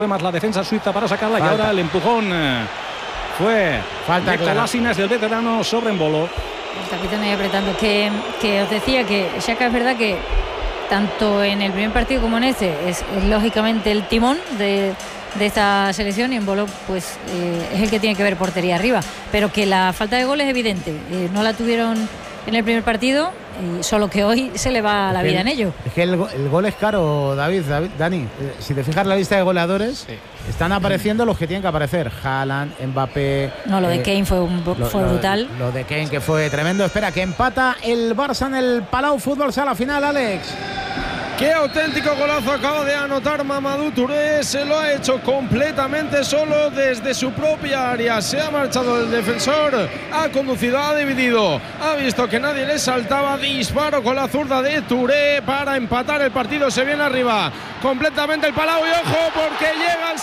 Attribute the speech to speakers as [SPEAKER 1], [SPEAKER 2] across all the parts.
[SPEAKER 1] más la defensa suiza para sacarla. Falta. Y ahora el empujón fue falta de Kolasinac del veterano sobre Embolo.
[SPEAKER 2] El capitán ahí apretando. Que os decía que Xhaka es verdad que tanto en el primer partido como en este es lógicamente el timón de esta selección, y Embolo pues es el que tiene que ver portería arriba, pero que la falta de gol es evidente. No la tuvieron en el primer partido, solo que hoy se le va la vida en ello.
[SPEAKER 3] Es que el gol es caro, Dani. Si te fijas la lista de goleadores, sí, están apareciendo los que tienen que aparecer. Haaland, Mbappé.
[SPEAKER 2] No, lo de Kane fue brutal.
[SPEAKER 3] Lo de Kane, que fue tremendo. Espera, que empata el Barça en el Palau Fútbol Sala Final, Alex.
[SPEAKER 4] Qué auténtico golazo acaba de anotar Mamadou Touré. Se lo ha hecho completamente solo desde su propia área. Se ha marchado el defensor, ha conducido, ha dividido, ha visto que nadie le saltaba. Disparo con la zurda de Touré para empatar el partido. Se viene arriba completamente el Palau, y ojo porque llega el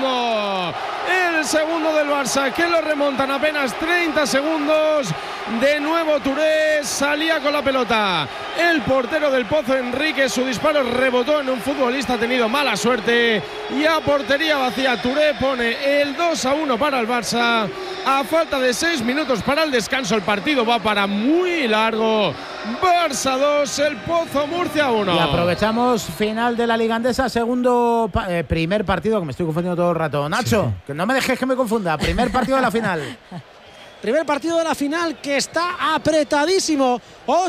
[SPEAKER 4] segundo del Barça, que lo remontan apenas 30 segundos. De nuevo Touré salía con la pelota. El portero del Pozo, Enrique, su disparo rebotó en un futbolista, ha tenido mala suerte, y a portería vacía Touré pone el 2-1 para el Barça. A falta de 6 minutos para el descanso, el partido va para muy largo. Barça 2, el Pozo Murcia 1.
[SPEAKER 3] Y aprovechamos final de la Liga Andesa, primer partido, que me estoy confundiendo todo el rato. Nacho, sí, que no me dejes que me confunda. Primer partido de la final.
[SPEAKER 5] Primer partido de la final, que está apretadísimo,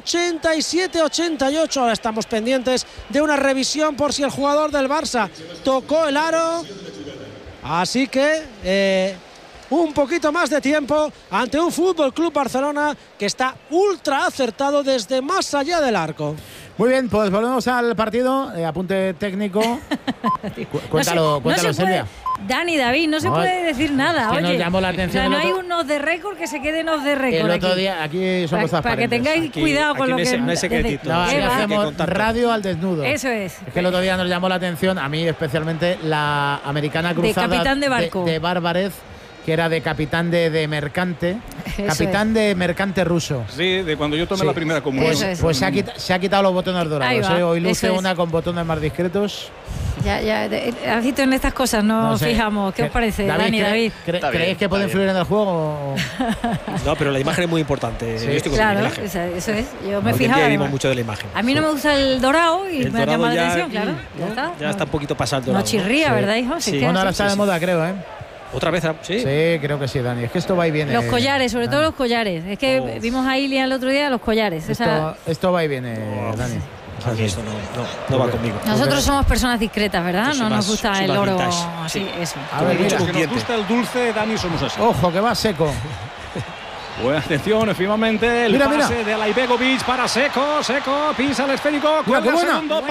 [SPEAKER 5] 87-88. Ahora estamos pendientes de una revisión por si el jugador del Barça tocó el aro. Así que un poquito más de tiempo ante un Fútbol Club Barcelona que está ultra acertado desde más allá del arco.
[SPEAKER 3] Muy bien, pues volvemos al partido. Apunte técnico. Cuéntalo, Silvia.
[SPEAKER 2] Dani, David, no se puede decir nada.
[SPEAKER 3] Oye, nos llamó la atención.
[SPEAKER 2] O sea, no hay un off the record que se quede en off the record.
[SPEAKER 3] El otro día, aquí somos
[SPEAKER 2] para que tengáis cuidado con lo que...
[SPEAKER 1] No hay secretito.
[SPEAKER 3] No, aquí hacemos radio al desnudo.
[SPEAKER 2] Eso es.
[SPEAKER 3] Es que el otro día nos llamó la atención, a mí especialmente, la americana cruzada
[SPEAKER 2] de capitán de barco.
[SPEAKER 3] De Bárbarez, que era de capitán de mercante. Eso capitán de mercante ruso.
[SPEAKER 1] Sí, de cuando yo tomé la primera comunión.
[SPEAKER 3] Pues se ha quitado los botones dorados. Hoy luce una con botones más discretos.
[SPEAKER 2] Ya, has visto, en estas cosas nos fijamos. ¿Qué os parece, David?
[SPEAKER 3] ¿Creéis que puede influir en el juego?
[SPEAKER 6] No, pero la imagen es muy importante.
[SPEAKER 2] Sí. Claro, eso es. Yo me fijaba.
[SPEAKER 6] Vimos mucho de la imagen.
[SPEAKER 2] A mí no me gusta el dorado y me llama la atención, claro.
[SPEAKER 6] Ya está un poquito pasado el dorado.
[SPEAKER 2] No chirría, ¿verdad, hijo?
[SPEAKER 3] Sí. Bueno, ahora está de moda, creo, ¿eh?
[SPEAKER 6] ¿Otra vez? Sí,
[SPEAKER 3] creo que sí, Dani. Es que esto va y viene.
[SPEAKER 2] Los collares, sobre todo los collares. Es que vimos a Ilia el otro día, los collares.
[SPEAKER 3] Esto va y viene, Dani.
[SPEAKER 6] Aquí esto no va conmigo.
[SPEAKER 2] Nosotros somos personas discretas, ¿verdad? No nos gusta el oro así, eso.
[SPEAKER 1] A ver, mira, que nos gusta el dulce, Dani, somos así.
[SPEAKER 3] Ojo, que va seco.
[SPEAKER 1] Buena atención, efectivamente, el pase de Alaibegovic para Seco, pisa el esférico, cuelga el segundo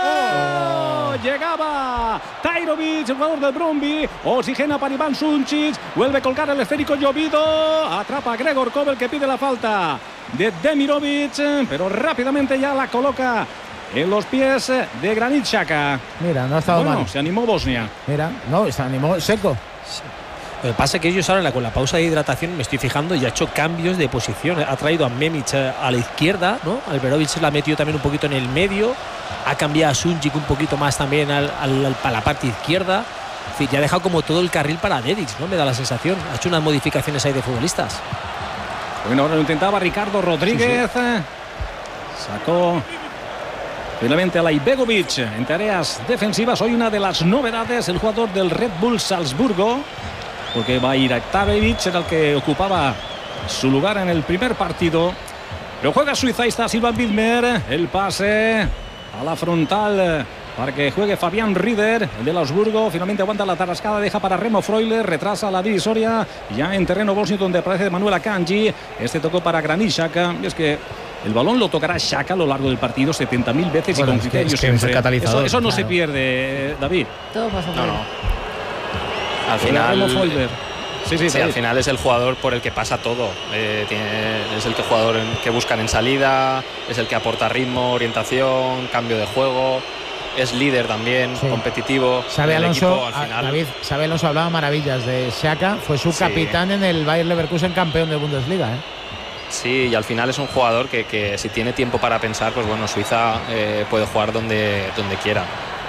[SPEAKER 1] palo, llegaba Tajrovic, el jugador del Brøndby, oxigena para Iván Šunčić, vuelve a colgar el esférico Llovido, atrapa a Gregor Kobel, que pide la falta de Demirovic, pero rápidamente ya la coloca en los pies de Granit Xhaka.
[SPEAKER 3] Mira, no ha estado mal.
[SPEAKER 1] Se animó Bosnia.
[SPEAKER 3] Mira, no, se animó Seco.
[SPEAKER 6] Sí. Lo que pasa es que ellos ahora con la pausa de hidratación me estoy fijando y ha hecho cambios de posición. Ha traído a Memic a la izquierda, ¿no? Alberovic se la ha metido también un poquito en el medio. Ha cambiado a Šunčić un poquito más también a la parte izquierda. En fin, ya ha dejado como todo el carril para Dedić, ¿no? Me da la sensación. Ha hecho unas modificaciones ahí de futbolistas.
[SPEAKER 1] Bueno, ahora lo intentaba Ricardo Rodríguez. Sí. Sacó finalmente a Alaibegovic en tareas defensivas. Hoy una de las novedades, el jugador del Red Bull Salzburgo, porque Bajraktarevic era el que ocupaba su lugar en el primer partido. Pero juega Suiza, ahí está Silvan Widmer, el pase a la frontal para que juegue Fabián Rieder, el del Augsburgo. Finalmente aguanta la tarascada, deja para Remo Freuler, retrasa la divisoria ya en terreno bosnio, donde aparece Manuel Akanji. Este tocó para Granit Xhaka, y es que el balón lo tocará Xhaka a lo largo del partido 70.000 veces, y con criterio siempre. Eso no se pierde, David.
[SPEAKER 2] Todo pasa por
[SPEAKER 7] al final,
[SPEAKER 1] al
[SPEAKER 7] final es el jugador por el que pasa todo. Es el jugador que buscan en salida, es el que aporta ritmo, orientación, cambio de juego. Es líder también, competitivo.
[SPEAKER 3] Xabi Alonso, David, Xabi Alonso hablaba maravillas de Xhaka, fue su capitán en el Bayer Leverkusen, campeón de Bundesliga.
[SPEAKER 7] Sí, y al final es un jugador que si tiene tiempo para pensar, pues bueno, Suiza puede jugar donde quiera.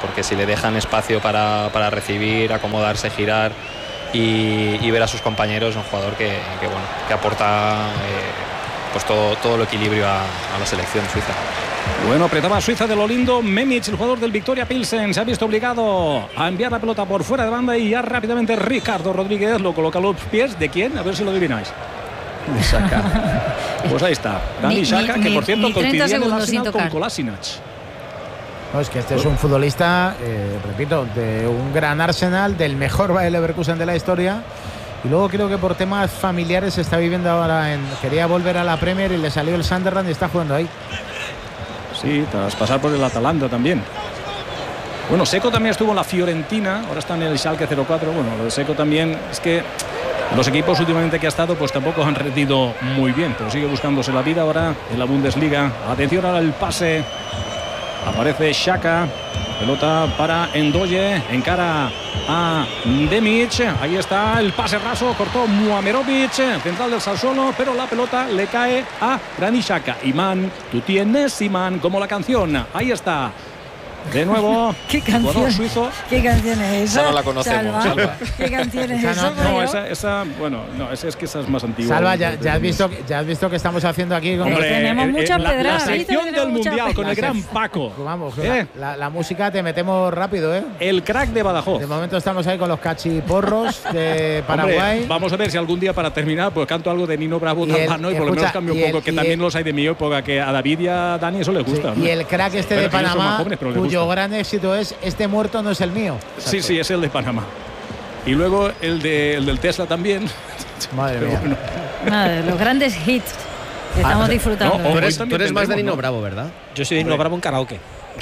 [SPEAKER 7] porque si le dejan espacio para recibir, acomodarse, girar y ver a sus compañeros, es un jugador que aporta pues todo el equilibrio a la selección suiza.
[SPEAKER 1] Bueno, apretaba a Suiza de lo lindo. Memic, el jugador del Victoria Pilsen, se ha visto obligado a enviar la pelota por fuera de banda y ya rápidamente Ricardo Rodríguez lo coloca a los pies de quién, a ver si lo adivináis. De Xhaka. Pues ahí está, Granit Xhaka, que por cierto coincidía en el Arsenal con Kolasinac.
[SPEAKER 3] No, es que este es un futbolista, repito, de un gran Arsenal, del mejor Bayer Leverkusen de la historia. Y luego creo que por temas familiares se está viviendo ahora quería volver a la Premier y le salió el Sunderland y está jugando ahí.
[SPEAKER 1] Sí, tras pasar por el Atalanta también. Bueno, Seco también estuvo en la Fiorentina, ahora está en el Schalke 04. Bueno, lo de Seco también es que los equipos últimamente que ha estado pues tampoco han rendido muy bien, pero sigue buscándose la vida ahora en la Bundesliga. Atención ahora el pase, aparece Xhaka, pelota para Ndoye, encara a Demic, ahí está el pase raso, cortó Muamerovic, central del Sassuolo, pero la pelota le cae a Granit Xhaka. Imán, tú tienes Imán, como la canción, ahí está. De nuevo,
[SPEAKER 2] ¿Qué canción?
[SPEAKER 1] Suizo.
[SPEAKER 2] ¿Qué canción es esa?
[SPEAKER 7] Esa no la conocemos, Salva.
[SPEAKER 2] ¿Qué canción es
[SPEAKER 3] Esa
[SPEAKER 2] esa?
[SPEAKER 1] No, esa, bueno, no, es que esa es más antigua.
[SPEAKER 3] Salva, ya has visto que estamos haciendo aquí con
[SPEAKER 1] Hombre,
[SPEAKER 2] tenemos mucha
[SPEAKER 1] la
[SPEAKER 2] pedrada,
[SPEAKER 1] sección
[SPEAKER 2] ¿viste?
[SPEAKER 1] del
[SPEAKER 2] Mucha
[SPEAKER 1] Mundial con el
[SPEAKER 3] pedrada.
[SPEAKER 1] gran Paco.
[SPEAKER 3] Vamos,
[SPEAKER 1] ¿Eh?
[SPEAKER 3] la música te metemos rápido, ¿eh?
[SPEAKER 1] El crack de Badajoz.
[SPEAKER 3] De momento estamos ahí con los cachiporros de Paraguay.
[SPEAKER 1] Hombre, vamos a ver si algún día para terminar pues canto algo de Nino Bravo Talbano y por lo menos cambio un poco, que también los hay de mi época, que a David y a Dani eso les gusta.
[SPEAKER 3] Sí,
[SPEAKER 1] ¿no?
[SPEAKER 3] y el crack este
[SPEAKER 1] Pero
[SPEAKER 3] de
[SPEAKER 1] que ellos son más
[SPEAKER 3] Panamá,
[SPEAKER 1] jóvenes, pero les
[SPEAKER 3] cuyo
[SPEAKER 1] gusta.
[SPEAKER 3] gran éxito es "Este muerto no es el mío".
[SPEAKER 1] Sí, sí, es el de Panamá. Y luego el del Tesla también.
[SPEAKER 3] Madre mía.
[SPEAKER 1] Bueno,
[SPEAKER 2] Nada, de los grandes hits que estamos disfrutando.
[SPEAKER 1] no,
[SPEAKER 8] Tú
[SPEAKER 1] hoy
[SPEAKER 8] eres
[SPEAKER 1] también
[SPEAKER 8] más de
[SPEAKER 1] tendremos,
[SPEAKER 8] Nino
[SPEAKER 1] ¿no?
[SPEAKER 8] Bravo, ¿verdad?
[SPEAKER 6] Yo soy de Nino Bravo en karaoke.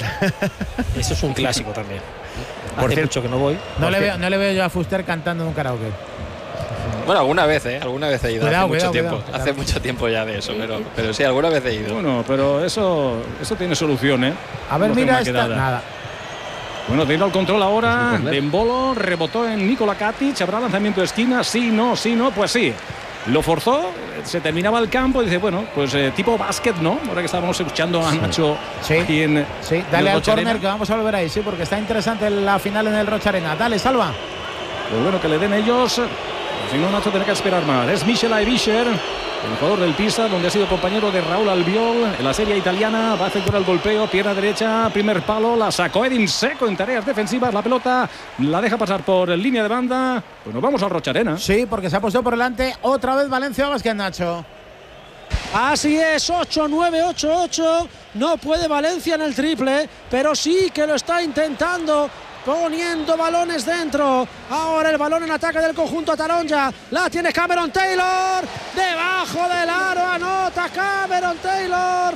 [SPEAKER 6] Eso es un clásico también. Hace
[SPEAKER 8] cierto,
[SPEAKER 6] mucho que no voy.
[SPEAKER 3] No le veo yo a Fuster cantando en un karaoke.
[SPEAKER 7] Bueno, alguna vez he ido,
[SPEAKER 3] Cuidado,
[SPEAKER 7] hace mucho tiempo.
[SPEAKER 3] cuidado.
[SPEAKER 7] Hace mucho tiempo ya de eso, pero sí, alguna vez he ido.
[SPEAKER 1] Bueno, pero eso tiene solución, ¿eh?
[SPEAKER 3] A ver,
[SPEAKER 1] No
[SPEAKER 3] mira
[SPEAKER 1] hace
[SPEAKER 3] esta.
[SPEAKER 1] más que
[SPEAKER 3] Nada.
[SPEAKER 1] Bueno, teniendo el control ahora, Dembolo rebotó en Nikola Katic, habrá lanzamiento de esquina, sí, no, pues sí. Lo forzó, se terminaba el campo y dice, bueno, pues tipo básquet, ¿no? Ahora que estábamos escuchando a Nacho aquí en
[SPEAKER 3] Sí, dale
[SPEAKER 1] en
[SPEAKER 3] al
[SPEAKER 1] Rocha
[SPEAKER 3] córner
[SPEAKER 1] Arena.
[SPEAKER 3] que vamos a volver ahí, sí, porque está interesante la final en el Rocha Arena. Dale, Salva.
[SPEAKER 1] Pues bueno, que le den ellos. Si no, Nacho tiene que esperar más. Es Michel Aebischer, el jugador del Pisa, donde ha sido compañero de Raúl Albiol en la serie italiana. Va a efectuar el golpeo, pierna derecha, primer palo, la sacó Edin Seco en tareas defensivas. La pelota la deja pasar por línea de banda. Pues nos vamos al Rocha Arena.
[SPEAKER 3] Sí, porque se ha puesto por delante otra vez Valencia Basket, Nacho.
[SPEAKER 5] Así es, 8-9, 8-8. No puede Valencia en el triple, pero sí que lo está intentando, poniendo balones dentro. Ahora el balón en ataque del conjunto Ataronja. La tiene Cameron Taylor. Debajo del aro anota Cameron Taylor.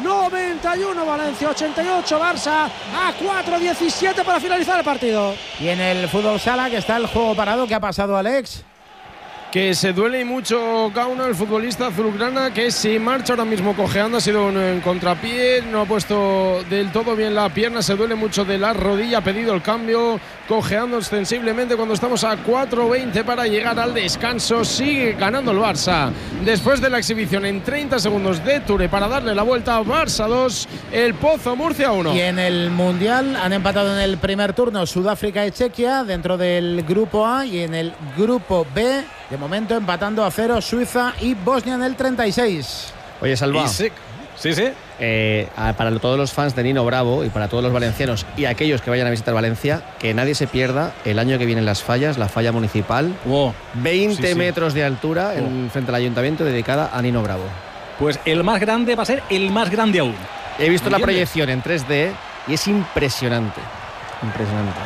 [SPEAKER 5] 91 Valencia, 88 Barça. A 4-17 para finalizar el partido.
[SPEAKER 3] Y en el fútbol sala, que está el juego parado, ¿qué ha pasado, Alex?
[SPEAKER 4] Que se duele y mucho Gauna, el futbolista azulgrana, que se marcha ahora mismo cojeando, ha sido un contrapié, no ha puesto del todo bien la pierna, se duele mucho de la rodilla, ha pedido el cambio, cojeando ostensiblemente cuando estamos a 4:20 para llegar al descanso. Sigue ganando el Barça después de la exhibición en 30 segundos de Touré para darle la vuelta. Barça 2, el Pozo Murcia 1.
[SPEAKER 3] Y en el Mundial han empatado en el primer turno Sudáfrica y Chequia dentro del grupo A, y en el grupo B, de momento empatando a 0 Suiza y Bosnia en el 36.
[SPEAKER 8] Oye, Salva,
[SPEAKER 1] Sí.
[SPEAKER 8] para todos los fans de Nino Bravo y para todos los valencianos y aquellos que vayan a visitar Valencia, que nadie se pierda el año que viene Las Fallas, la falla municipal, 20
[SPEAKER 1] Sí.
[SPEAKER 8] metros de altura frente al ayuntamiento, dedicada a Nino Bravo.
[SPEAKER 1] Pues el más grande va a ser el más grande aún.
[SPEAKER 8] He visto la
[SPEAKER 1] ¿Entiendes?
[SPEAKER 8] proyección en 3D y es impresionante. Impresionante.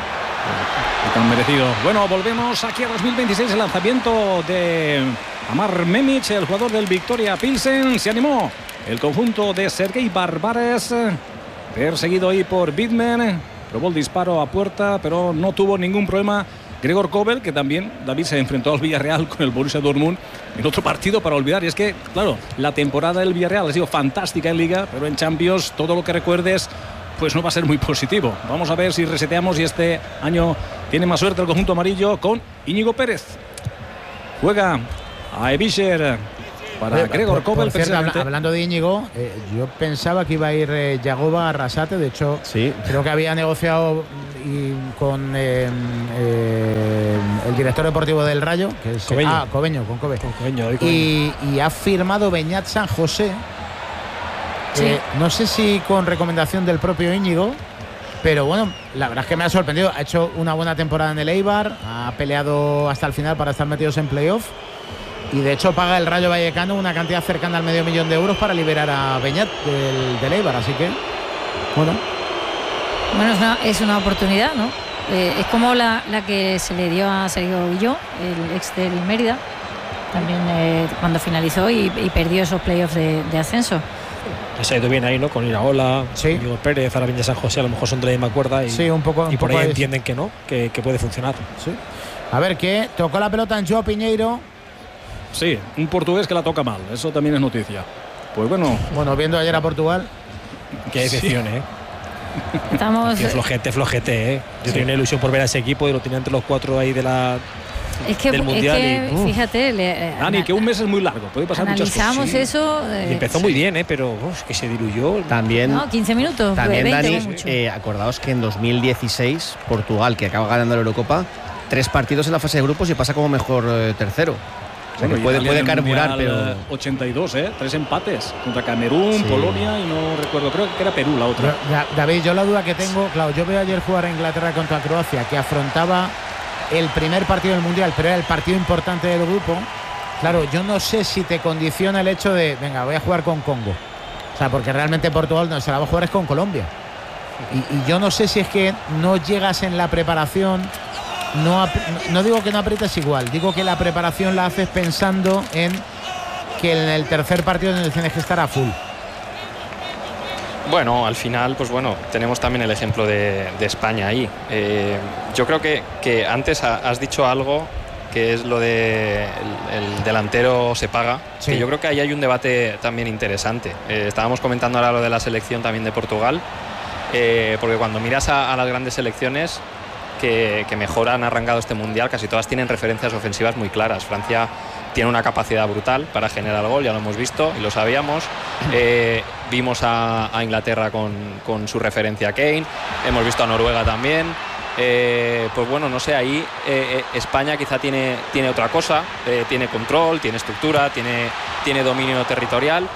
[SPEAKER 1] Tan merecido. Bueno, volvemos aquí a 2026, el lanzamiento de Amar Memic, el jugador del Victoria Pilsen. Se animó el conjunto de Sergei Barbares, perseguido ahí por Bidman. Probó el disparo a puerta, pero no tuvo ningún problema Gregor Kobel, que también, David, se enfrentó al Villarreal con el Borussia Dortmund en otro partido para olvidar. Y es que, claro, la temporada del Villarreal ha sido fantástica en Liga, pero en Champions todo lo que recuerdes pues no va a ser muy positivo. Vamos a ver si reseteamos y este año tiene más suerte el conjunto amarillo con Íñigo Pérez. Juega a Aebischer. para Gregor Kobel.
[SPEAKER 3] Por cierto, hablando de Íñigo, yo pensaba que iba a ir Yagoba Arrasate. De hecho, sí, creo que había negociado con el director deportivo del Rayo, que es Cobeño. Y ha firmado Beñat San José. Sí. No sé si con recomendación del propio Íñigo, pero bueno, la verdad es que me ha sorprendido. Ha hecho una buena temporada en el Eibar, ha peleado hasta el final para estar metidos en playoff. Y de hecho paga el Rayo Vallecano una cantidad cercana al $500,000 euros para liberar a Beñat del Eibar. Así que, bueno,
[SPEAKER 2] es una oportunidad, ¿no? Es como la que se le dio a Sergio Guilló, el ex del Mérida, también cuando finalizó y perdió esos playoffs de ascenso.
[SPEAKER 6] Se ha ido bien ahí, ¿no? Con Iraola, Diego Pérez, ahora Beñat San José, a lo mejor son de la misma cuerda y,
[SPEAKER 3] sí, un poco
[SPEAKER 6] por ahí entienden que no, que puede funcionar.
[SPEAKER 3] Sí. A ver, que tocó la pelota en Joao Piñeiro.
[SPEAKER 1] Sí, un portugués que la toca mal, eso también es noticia. Pues bueno,
[SPEAKER 3] viendo ayer a Portugal.
[SPEAKER 6] Qué decepción,
[SPEAKER 2] Estamos.
[SPEAKER 6] Flojete. Yo tenía una ilusión por ver a ese equipo y lo tenía entre los 4 ahí del Mundial.
[SPEAKER 2] Fíjate,
[SPEAKER 1] Dani, que un mes es muy largo, puede pasar muchas cosas.
[SPEAKER 2] Analizamos eso.
[SPEAKER 6] Y empezó muy bien, pero que se diluyó.
[SPEAKER 8] También.
[SPEAKER 2] 15 minutos.
[SPEAKER 8] También,
[SPEAKER 2] 20,
[SPEAKER 8] Dani, acordaos que en 2016 Portugal, que acaba ganando la Eurocopa, 3 partidos en la fase de grupos y pasa como mejor tercero. O sea, que puede carburar, pero
[SPEAKER 1] 82, 3 empates contra Camerún, Polonia y no recuerdo, creo que era Perú la otra.
[SPEAKER 3] David, yo la duda que tengo, claro, yo veo ayer jugar a Inglaterra contra Croacia, que afrontaba el primer partido del Mundial, pero era el partido importante del grupo. Claro, yo no sé si te condiciona el hecho de, venga, voy a jugar con Congo. O sea, porque realmente Portugal no se la va a jugar es con Colombia. Y yo no sé si es que no llegas en la preparación. No digo que no aprietes igual, digo que la preparación la haces pensando en que en el tercer partido tienes que estar a full.
[SPEAKER 7] Bueno, al final, pues bueno, tenemos también el ejemplo de España ahí. Yo creo que antes has dicho algo que es lo de el delantero se paga. Sí. Que yo creo que ahí hay un debate también interesante. Estábamos comentando ahora lo de la selección también de Portugal, porque cuando miras a las grandes selecciones que mejor han arrancado este mundial, casi todas tienen referencias ofensivas muy claras. Francia tiene una capacidad brutal para generar gol, ya lo hemos visto y lo sabíamos. Vimos a Inglaterra con su referencia Kane, hemos visto a Noruega también. Pues bueno, no sé, ahí España quizá tiene otra cosa, tiene control, tiene estructura, tiene dominio territorial.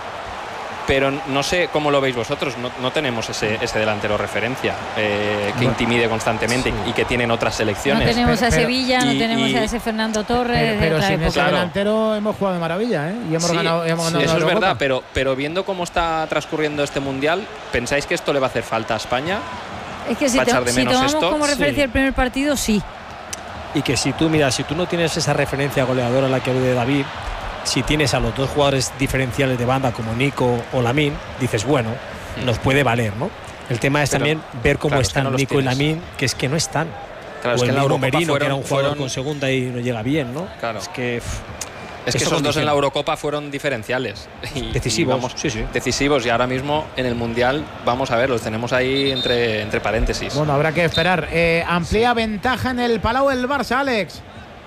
[SPEAKER 7] Pero no sé cómo lo veis vosotros, no tenemos ese delantero referencia que intimide constantemente y que tienen otras selecciones.
[SPEAKER 2] No tenemos a Sevilla, no tenemos a ese Fernando Torres.
[SPEAKER 3] Pero sin ese delantero hemos jugado de maravilla, y hemos ganado.
[SPEAKER 7] Sí, eso es verdad, pero viendo cómo está transcurriendo este mundial, ¿pensáis que esto le va a hacer falta a España?
[SPEAKER 2] Es que si tomamos como referencia el primer partido, sí.
[SPEAKER 6] Y que si tú no tienes esa referencia goleadora a la que hablé de David, si tienes a los 2 jugadores diferenciales de banda como Nico o Lamine, dices, bueno, nos puede valer, ¿no? El tema es también ver cómo están Nico y Lamine, que es que no están.
[SPEAKER 7] Claro,
[SPEAKER 6] o
[SPEAKER 7] es que
[SPEAKER 6] el Merino, que era un jugador con segunda y no llega bien, ¿no?
[SPEAKER 7] Claro.
[SPEAKER 6] Es que
[SPEAKER 7] esos dos en la Eurocopa fueron diferenciales.
[SPEAKER 6] Decisivos.
[SPEAKER 7] Decisivos, y ahora mismo en el Mundial, vamos a ver, los tenemos ahí entre paréntesis.
[SPEAKER 3] Bueno, habrá que esperar. Amplía ventaja en el Palau el Barça, Alex.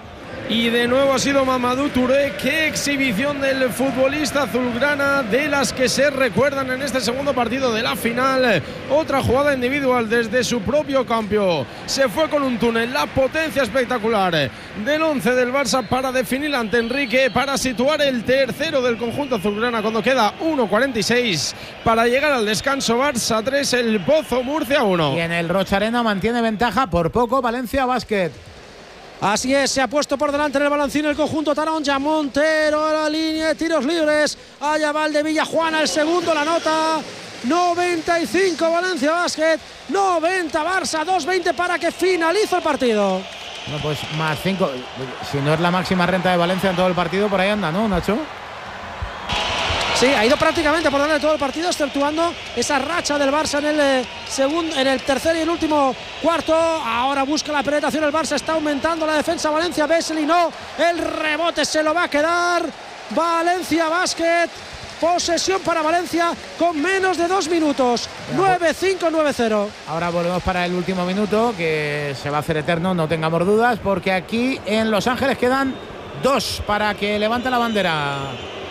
[SPEAKER 4] Y de nuevo ha sido Mamadou Touré. Qué exhibición del futbolista azulgrana, de las que se recuerdan en este segundo partido de la final. Otra jugada individual desde su propio campo. Se fue con un túnel, la potencia espectacular del 11 del Barça para definir ante Enrique, para situar el tercero del conjunto azulgrana cuando queda 1:46 para llegar al descanso. Barça 3, el Pozo Murcia 1.
[SPEAKER 3] Y en el Rocha Arena mantiene ventaja por poco Valencia Basket.
[SPEAKER 5] Así es, se ha puesto por delante en el balancín el conjunto Taronja. Montero a la línea de tiros libres. Allá va el de Villajuana, el segundo, la nota. 95 Valencia Basket, 90 Barça, 2:20 para que finalice el partido.
[SPEAKER 3] Bueno, pues más 5. Si no es la máxima renta de Valencia en todo el partido, por ahí anda, ¿no, Nacho?
[SPEAKER 5] Sí, ha ido prácticamente por delante de todo el partido, exceptuando esa racha del Barça en el tercer y el último cuarto. Ahora busca la penetración el Barça, está aumentando la defensa Valencia. Vesely no, el rebote se lo va a quedar Valencia Basket. Posesión para Valencia con menos de 2 minutos. 9-5, 9-0.
[SPEAKER 3] Ahora volvemos para el último minuto, que se va a hacer eterno, no tengamos dudas, porque aquí en Los Ángeles quedan 2 para que levante la bandera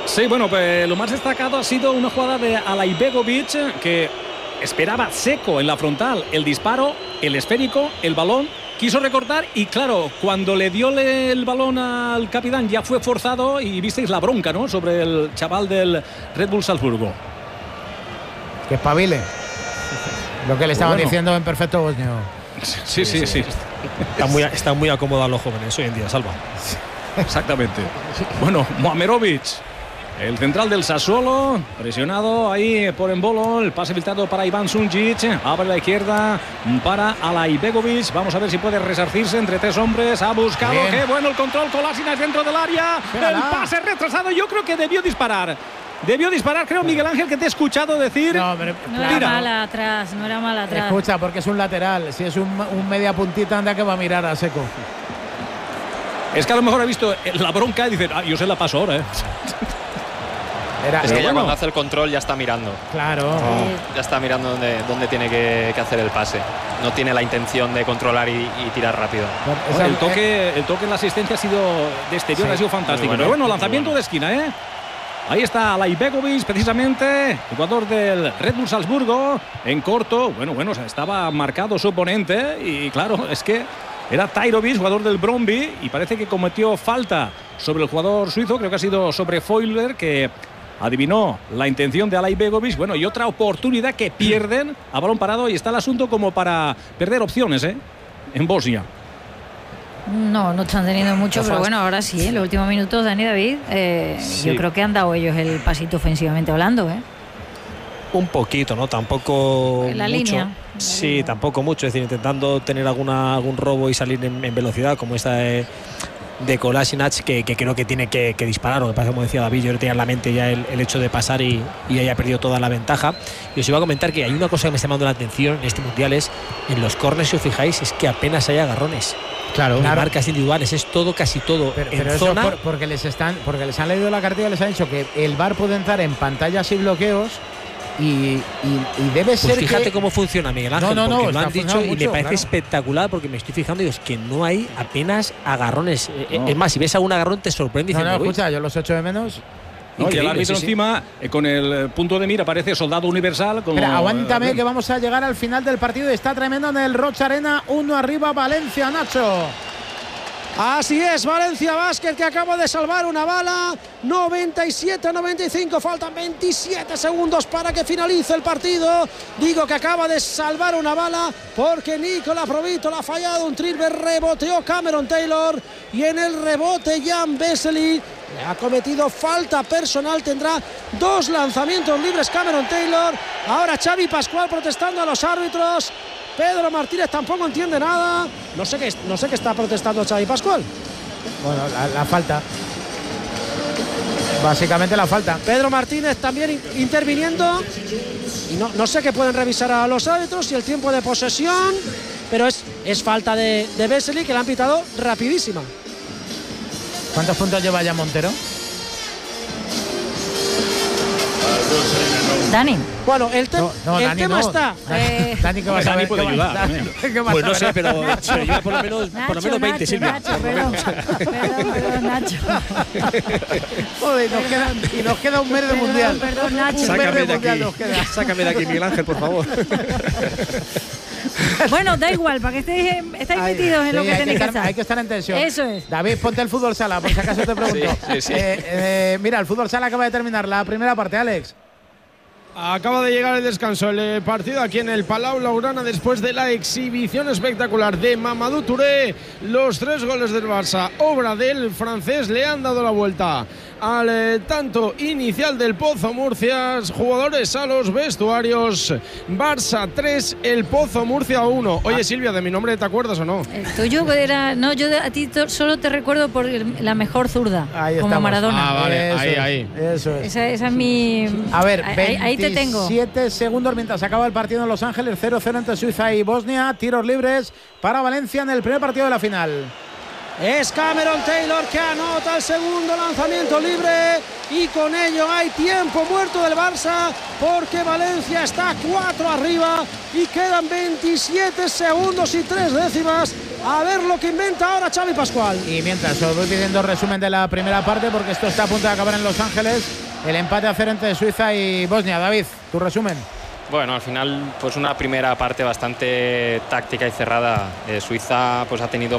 [SPEAKER 1] Sí, bueno, pues lo más destacado ha sido una jugada de Alaibegovic que esperaba seco en la frontal el disparo, el esférico, el balón, quiso recortar y claro, cuando le dio el balón al capitán ya fue forzado y visteis la bronca, ¿no?, sobre el chaval del Red Bull Salzburgo.
[SPEAKER 3] Que espabile. Lo que le estaban diciendo en perfecto bosnio.
[SPEAKER 1] Sí.
[SPEAKER 6] Están muy acomodados los jóvenes hoy en día, Salva.
[SPEAKER 1] Exactamente. Bueno, Mohamerovic, el central del Sassuolo, presionado ahí por Embolo, el pase filtrado para Ivan Sunjic, abre la izquierda para Alaibegovic, vamos a ver si puede resarcirse entre tres hombres, ha buscado,
[SPEAKER 3] bien.
[SPEAKER 1] Qué bueno el control, Kolasinac dentro del área, el pase retrasado, yo creo que debió disparar, creo, Miguel Ángel, que te he escuchado decir.
[SPEAKER 3] No, pero,
[SPEAKER 2] no era mala atrás.
[SPEAKER 3] Escucha, porque es un lateral, si es un media puntita, anda que va a mirar a seco.
[SPEAKER 1] Es que a lo mejor ha visto la bronca y dice, yo se la paso ahora,
[SPEAKER 7] Es que ya cuando hace el control ya está mirando.
[SPEAKER 3] Claro.
[SPEAKER 7] Ya está mirando dónde tiene que hacer el pase. No tiene la intención de controlar y tirar rápido.
[SPEAKER 1] El toque en la asistencia ha sido de exterior, ha sido fantástico. Pero bueno, lanzamiento de esquina, Ahí está Alaibegovic, precisamente, jugador del Red Bull Salzburgo, en corto. Bueno, estaba marcado su oponente y claro, es que era Tajrovic, jugador del Brøndby, y parece que cometió falta sobre el jugador suizo, creo que ha sido sobre Foyler, que adivinó la intención de Alaibegovic. Bueno, y otra oportunidad que pierden a balón parado, y está el asunto como para perder opciones, en Bosnia.
[SPEAKER 2] No están teniendo mucho, pero bueno, ahora sí, en los últimos minutos, Dani, David,
[SPEAKER 6] Sí.
[SPEAKER 2] Yo creo que han dado ellos el pasito ofensivamente hablando,
[SPEAKER 6] Un poquito, ¿no? Tampoco
[SPEAKER 2] en la
[SPEAKER 6] mucho.
[SPEAKER 2] línea.
[SPEAKER 6] Sí, tampoco mucho. Es decir, intentando tener algún robo y salir en velocidad, como esta de Kolasinac, que creo que tiene que disparar. Lo que pasa, como decía David, yo tenía en la mente ya el hecho de pasar y haya perdido toda la ventaja. Y os iba a comentar que hay una cosa que me está llamando la atención en este mundial, es en los córners, si os fijáis, es que apenas hay agarrones.
[SPEAKER 3] Claro.
[SPEAKER 6] Marcas individuales, es todo, casi todo
[SPEAKER 3] Pero
[SPEAKER 6] en
[SPEAKER 3] eso
[SPEAKER 6] zona.
[SPEAKER 3] porque les han leído la cartilla, les han dicho que el VAR puede entrar en pantallas y bloqueos y debe ser.
[SPEAKER 6] Pues fíjate
[SPEAKER 3] que...
[SPEAKER 6] cómo funciona, Miguel Ángel,
[SPEAKER 3] No,
[SPEAKER 6] porque lo han
[SPEAKER 3] está
[SPEAKER 6] dicho y
[SPEAKER 3] mucho,
[SPEAKER 6] me parece
[SPEAKER 3] claro.
[SPEAKER 6] espectacular, porque me estoy fijando y es que no hay apenas agarrones.
[SPEAKER 1] No.
[SPEAKER 6] Es más, si ves algún agarrón te sorprende diciendo, "Uy".
[SPEAKER 3] Escucha, yo los echo de menos.
[SPEAKER 1] No, y el
[SPEAKER 6] Increíble,
[SPEAKER 1] árbitro
[SPEAKER 6] sí, sí.
[SPEAKER 1] encima, con el punto de mira, parece soldado universal. Como,
[SPEAKER 3] Espera, aguántame que vamos a llegar al final del partido. Está tremendo en el Rocha Arena. 1 arriba Valencia, Nacho.
[SPEAKER 5] Así es, Valencia Basket, que acaba de salvar una bala. 97-95, faltan 27 segundos para que finalice el partido. Digo que acaba de salvar una bala porque Nicola Provito la ha fallado un triple, reboteó Cameron Taylor y en el rebote Jan Vesely le ha cometido falta personal. Tendrá 2 lanzamientos libres Cameron Taylor. Ahora Xavi Pascual protestando a los árbitros. Pedro Martínez tampoco entiende nada. No sé qué está protestando Xavi Pascual.
[SPEAKER 3] Bueno, la falta. Básicamente la falta.
[SPEAKER 5] Pedro Martínez también interviniendo. Y no sé qué pueden revisar a los árbitros y el tiempo de posesión. Pero es falta de Vesely, que la han pitado rapidísima.
[SPEAKER 3] ¿Cuántos puntos lleva ya Montero?
[SPEAKER 2] Dani.
[SPEAKER 5] Bueno, el tema está.
[SPEAKER 3] Dani, que va a
[SPEAKER 1] Dani
[SPEAKER 3] saber.
[SPEAKER 1] puede ayudar.
[SPEAKER 6] Pues no sé, pero lleva por lo menos 20, Silvia.
[SPEAKER 2] Nacho, perdón, Nacho.
[SPEAKER 3] Joder, nos queda un mes de mundial.
[SPEAKER 2] Perdón, Nacho.
[SPEAKER 3] Un mes
[SPEAKER 6] Sácame
[SPEAKER 3] de
[SPEAKER 6] de
[SPEAKER 3] mundial
[SPEAKER 6] aquí.
[SPEAKER 3] nos queda.
[SPEAKER 6] Sácame de aquí, Miguel Ángel, por favor.
[SPEAKER 2] Bueno, da igual, para que estáis metidos en lo que tenéis que estar.
[SPEAKER 3] Hay que estar en tensión.
[SPEAKER 2] Eso es.
[SPEAKER 3] David, ponte el fútbol sala, por si acaso te pregunto.
[SPEAKER 7] Sí.
[SPEAKER 3] Mira, el fútbol sala acaba de terminar la primera parte, Alex.
[SPEAKER 4] Acaba de llegar el descanso, el partido aquí en el Palau Blaugrana después de la exhibición espectacular de Mamadou Touré. Los 3 goles del Barça, obra del francés, le han dado la vuelta al tanto inicial del Pozo Murcia. Jugadores a los vestuarios. Barça 3, el Pozo Murcia 1. Oye, Silvia, ¿de mi nombre te acuerdas o no?
[SPEAKER 2] El tuyo era. No, yo a ti solo te recuerdo por la mejor zurda.
[SPEAKER 3] Ahí
[SPEAKER 2] como
[SPEAKER 3] estamos.
[SPEAKER 2] Maradona.
[SPEAKER 4] vale,
[SPEAKER 3] Eso
[SPEAKER 4] ahí.
[SPEAKER 3] es, Eso es.
[SPEAKER 2] Esa es mi.
[SPEAKER 3] A ver,
[SPEAKER 2] ahí te tengo.
[SPEAKER 3] 27 segundos mientras acaba el partido en Los Ángeles, 0-0 entre Suiza y Bosnia. Tiros libres para Valencia en el primer partido de la final.
[SPEAKER 5] Es Cameron Taylor que anota el segundo lanzamiento libre y con ello hay tiempo muerto del Barça porque Valencia está 4 arriba y quedan 27 segundos y 3 décimas A ver lo que inventa ahora Xavi Pascual.
[SPEAKER 3] Y mientras os voy pidiendo resumen de la primera parte, porque esto está a punto de acabar en Los Ángeles. El empate a 0 entre Suiza y Bosnia. David, tu resumen.
[SPEAKER 7] Bueno, al final, pues una primera parte bastante táctica y cerrada. Suiza pues ha tenido